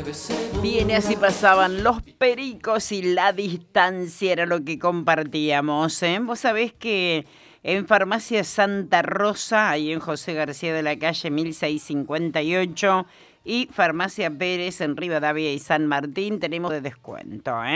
Bien, así pasaban los pericos y la distancia era lo que compartíamos, ¿eh? Vos sabés que en Farmacia Santa Rosa, ahí en José García de la Calle 1658, y Farmacia Pérez en Rivadavia y San Martín tenemos de descuento, ¿eh?